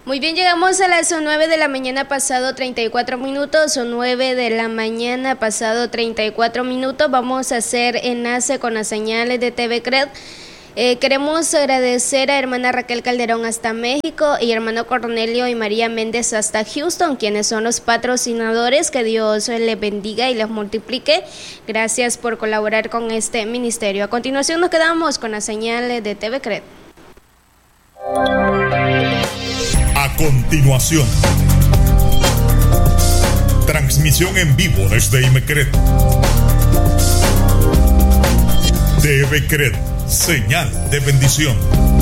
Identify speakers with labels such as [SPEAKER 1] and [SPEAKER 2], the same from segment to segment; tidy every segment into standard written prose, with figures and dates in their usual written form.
[SPEAKER 1] Muy bien, llegamos a las 9 de la mañana pasado 34 minutos, o 9 de la mañana pasado 34 minutos. Vamos a hacer enlace con las señales de TV CRED. Queremos agradecer a hermana Raquel Calderón hasta México y hermano Cornelio y María Méndez hasta Houston, quienes son los patrocinadores. Que Dios les bendiga y les multiplique. Gracias por colaborar con este ministerio. A continuación nos quedamos con las señales de TV CRED.
[SPEAKER 2] A continuación, transmisión en vivo desde IMECRED. TV CRED, señal de bendición.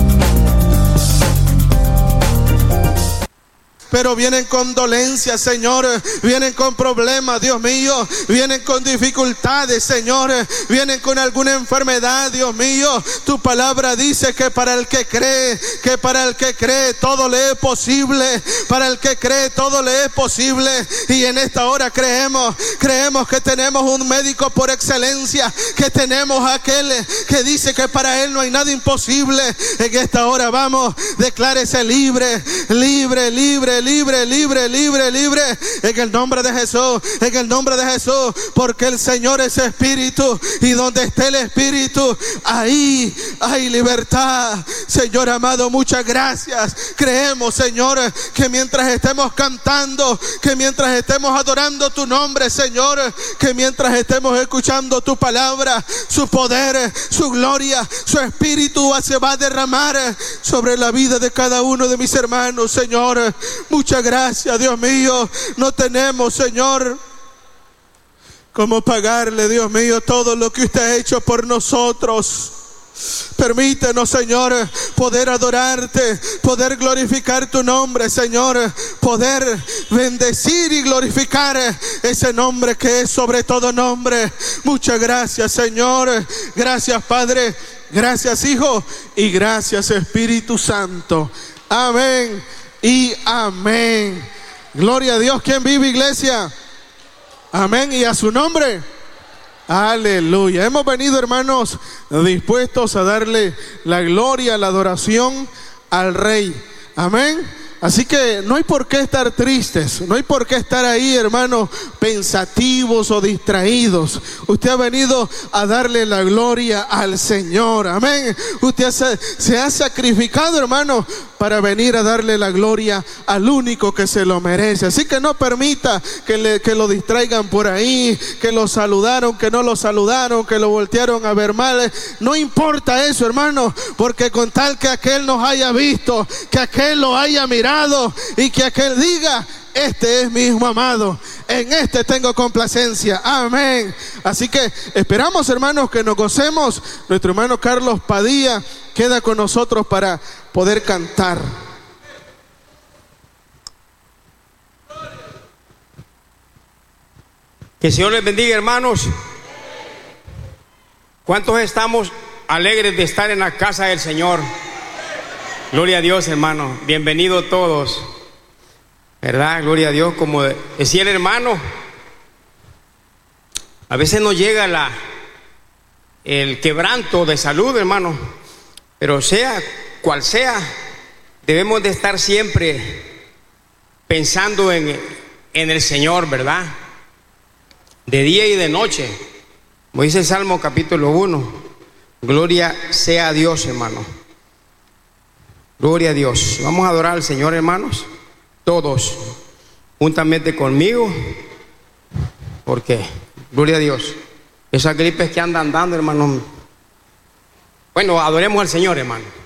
[SPEAKER 3] Pero vienen con dolencias, Señor, vienen con problemas, Dios mío, vienen con dificultades, Señor, vienen con alguna enfermedad, Dios mío. Tu palabra dice que para el que cree todo le es posible, para el que cree todo le es posible. Y en esta hora creemos que tenemos un médico por excelencia, que tenemos aquel que dice que para él no hay nada imposible. En esta hora vamos, declárese libre, en el nombre de Jesús, porque el Señor es espíritu, y donde esté el espíritu, ahí hay libertad. Señor amado, muchas gracias. Creemos, Señor, que mientras estemos cantando, que mientras estemos adorando tu nombre, Señor, que mientras estemos escuchando tu palabra, su poder, su gloria, su espíritu se va a derramar sobre la vida de cada uno de mis hermanos, Señor. Muchas gracias, Dios mío. No tenemos, Señor, cómo pagarle, Dios mío, todo lo que usted ha hecho por nosotros. Permítenos, Señor, poder adorarte, poder glorificar tu nombre, Señor, poder bendecir y glorificar ese nombre que es sobre todo nombre. Muchas gracias, Señor. Gracias, Padre. Gracias, Hijo. Y gracias, Espíritu Santo. Amén y amén. Gloria a Dios. ¿Quién vive, iglesia? Amén. Y a su nombre. Aleluya. Hemos venido, hermanos, dispuestos a darle la gloria, la adoración al Rey. Amén. Así que no hay por qué estar tristes, no hay por qué estar ahí, hermanos, pensativos o distraídos. Usted ha venido a darle la gloria al Señor. Amén. Usted se ha sacrificado, hermano, para venir a darle la gloria al único que se lo merece. Así que no permita que lo distraigan por ahí, que lo saludaron, que no lo saludaron, que lo voltearon a ver mal. No importa eso, hermano, porque con tal que aquel nos haya visto, que aquel lo haya mirado y que aquel diga: este es mi hijo amado, en este tengo complacencia. Amén. Así que esperamos, hermanos, que nos gocemos. Nuestro hermano Carlos Padilla queda con nosotros para poder cantar.
[SPEAKER 4] Que el Señor les bendiga, hermanos. ¿Cuántos estamos alegres de estar en la casa del Señor? Gloria a Dios, hermano. Bienvenidos todos, ¿verdad? Gloria a Dios. Como decía el hermano, a veces nos llega el quebranto de salud, hermano, pero sea cual sea, debemos de estar siempre pensando en el Señor, ¿verdad? De día y de noche, como dice el Salmo capítulo 1. Gloria sea a Dios, hermano. Gloria a Dios. Vamos a adorar al Señor, hermanos, todos juntamente conmigo, porque gloria a Dios, esas gripes que andan dando, hermanos. Bueno, adoremos al Señor, hermano.